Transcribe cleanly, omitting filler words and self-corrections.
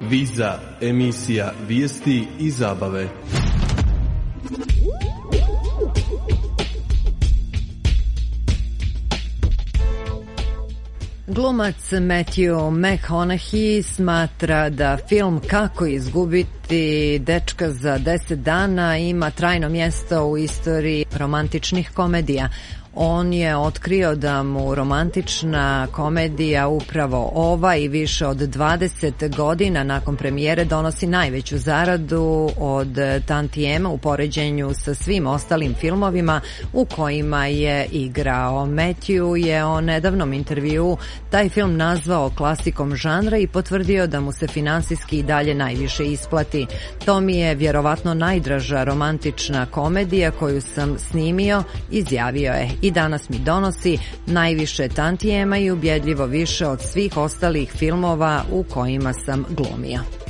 Viza, emisija vijesti i zabave. Glumac Matthew McConaughey smatra da film Kako izgubiti dečka za 10 dana ima trajno mjesto u istoriji romantičnih komedija. On je otkrio da mu romantična komedija upravo ova i više od 20 godina nakon premijere donosi najveću zaradu od tantijema u poređenju sa svim ostalim filmovima u kojima je igrao. Matthew je o nedavnom intervjuu taj film nazvao klasikom žanra i potvrdio da mu se finansijski i dalje najviše isplati. To mi je vjerovatno najdraža romantična komedija koju sam snimio, izjavio je. I danas mi donosi najviše tantijema i ubjedljivo više od svih ostalih filmova u kojima sam glumio.